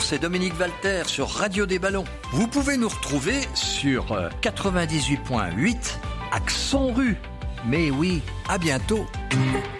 Bonjour, c'est Dominique Valter sur Radio des Ballons. Vous pouvez nous retrouver sur 98.8 Accent Rue. Mais oui, à bientôt.